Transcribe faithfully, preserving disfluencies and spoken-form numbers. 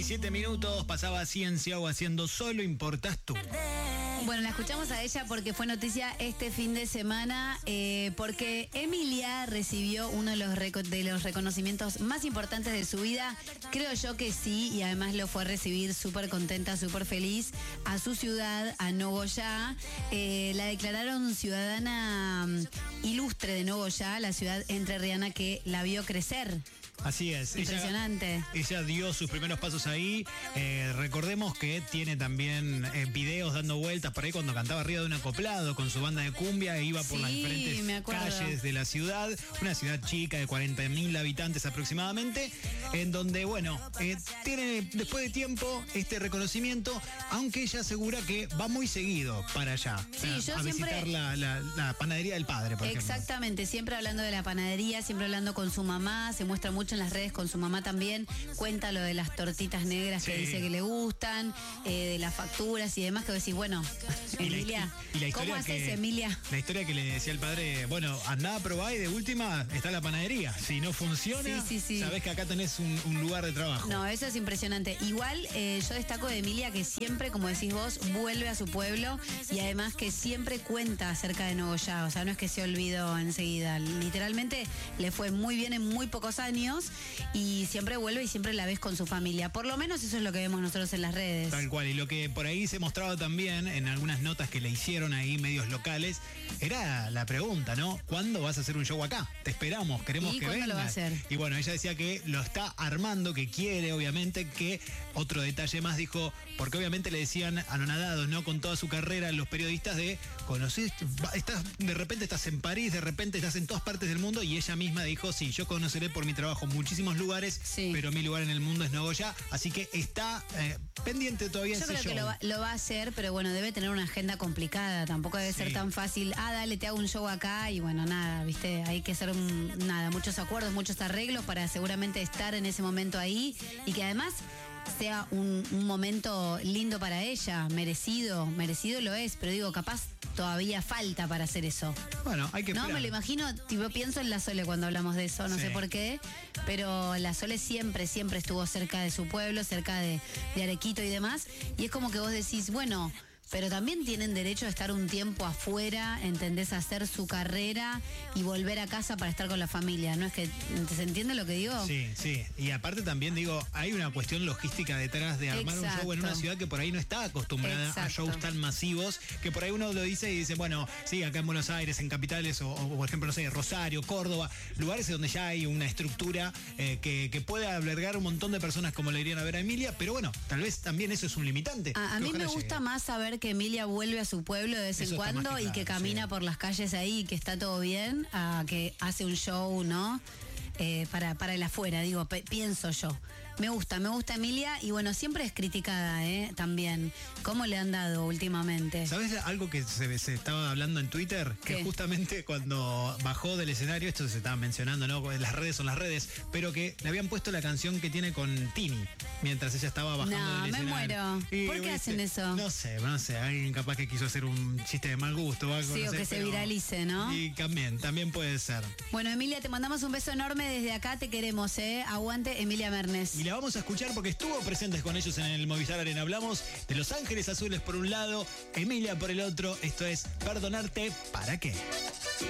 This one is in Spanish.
Siete minutos, pasaba Ciencia o haciendo Solo Importás Tú. Bueno, la escuchamos a ella porque fue noticia este fin de semana, eh, porque Emilia recibió uno de los, reco- de los reconocimientos más importantes de su vida. Creo yo que sí, y además lo fue a recibir súper contenta, súper feliz a su ciudad, a Nogoyá. Eh, la declararon ciudadana um, ilustre de Nogoyá, la ciudad entrerriana que la vio crecer. Así es. Impresionante. Ella, ella dio sus primeros pasos ahí. Eh, recordemos que tiene también eh, videos dando vueltas por ahí cuando cantaba arriba de un acoplado con su banda de cumbia e iba por Sí, las diferentes calles de la ciudad. Una ciudad chica de cuarenta mil habitantes aproximadamente, en donde, bueno, eh, tiene después de tiempo este reconocimiento, aunque ella asegura que va muy seguido para allá. Sí, a, yo a siempre... visitar la, la, la panadería del padre, por ejemplo. Exactamente, siempre hablando de la panadería, siempre hablando con su mamá, se muestra mucho en las redes con su mamá también, cuenta lo de las tortitas negras sí. que dice que le gustan, eh, de las facturas y demás, que decís, bueno, y Emilia, la, y la ¿cómo haces, que, Emilia? La historia que le decía el padre, bueno, andá a probar y de última está la panadería, si no funciona, sí, sí, sí. sabés que acá tenés un, un lugar de trabajo. No, eso es impresionante. Igual eh, yo destaco de Emilia que siempre, como decís vos, vuelve a su pueblo y además que siempre cuenta acerca de Nogoyá, o sea, no es que se olvidó enseguida, literalmente le fue muy bien en muy pocos años y siempre vuelve y siempre la ves con su familia. Por lo menos eso es lo que vemos nosotros en las redes. Tal cual, y lo que por ahí se mostraba también en algunas notas que le hicieron ahí medios locales, era la pregunta, ¿no? ¿Cuándo vas a hacer un show acá? Te esperamos, queremos ¿Y que cuándo vengas. lo va a hacer? Y bueno, ella decía que lo está armando, que quiere, obviamente, que otro detalle más dijo, porque obviamente le decían anonadados, ¿no? Con toda su carrera, los periodistas de, conocés, estás, de repente estás en París, de repente estás en todas partes del mundo, y ella misma dijo, sí, yo conoceré por mi trabajo muchísimos lugares, sí. pero mi lugar en el mundo es Nogoyá, así que está eh, pendiente todavía yo ese creo show. que lo va, lo va a hacer, pero bueno, debe tener una agenda complicada, tampoco debe sí. ser tan fácil, ah, dale, te hago un show acá, y bueno, nada, viste, hay que hacer un, nada, muchos acuerdos, muchos arreglos para seguramente estar en ese momento ahí, y que además sea un, un momento lindo para ella, merecido, merecido lo es, pero digo, capaz todavía falta para hacer eso. Bueno, hay que No, esperar. me lo imagino, tipo, pienso en la Sole cuando hablamos de eso, no sí. sé por qué, pero la Sole siempre, siempre estuvo cerca de su pueblo, cerca de, de Arequito y demás, y es como que vos decís, bueno, pero también tienen derecho a estar un tiempo afuera, ¿entendés? A hacer su carrera y volver a casa para estar con la familia, ¿no es que se entiende lo que digo? Sí, sí, y aparte también digo, hay una cuestión logística detrás de armar Exacto. un show en una ciudad que por ahí no está acostumbrada Exacto. a shows tan masivos, que por ahí uno lo dice y dice, bueno, sí, acá en Buenos Aires, en capitales, o, o por ejemplo, no sé, Rosario, Córdoba, lugares donde ya hay una estructura eh, que, que puede albergar un montón de personas como le irían a ver a Emilia, pero bueno, tal vez también eso es un limitante. A, a mí me gusta llegue. más saber que Emilia vuelve a su pueblo de vez Eso en cuando que claro, y que camina sí. por las calles ahí y que está todo bien, a que hace un show, ¿no? Eh, para, para el afuera, digo, pe- pienso yo. Me gusta, me gusta Emilia y bueno, siempre es criticada, ¿eh? También. ¿Cómo le han dado últimamente? ¿Sabes algo que se, se estaba hablando en Twitter? ¿Qué? Que justamente cuando bajó del escenario, esto se estaba mencionando, ¿no? Las redes son las redes, pero que le habían puesto la canción que tiene con Tini mientras ella estaba bajando no, del me escenario. muero. Y, ¿Por qué ¿viste? hacen eso? No sé, no sé. Alguien capaz que quiso hacer un chiste de mal gusto o algo. Sí, no o sé, que se pero... viralice, ¿no? Y también, también puede ser. Bueno, Emilia, te mandamos un beso enorme desde acá, te queremos, ¿eh? Aguante Emilia Mernes. Y la vamos a escuchar porque estuvo presentes con ellos en el Movistar Arena. Hablamos de Los Ángeles Azules por un lado, Emilia por el otro. Esto es Perdonarte, ¿para qué?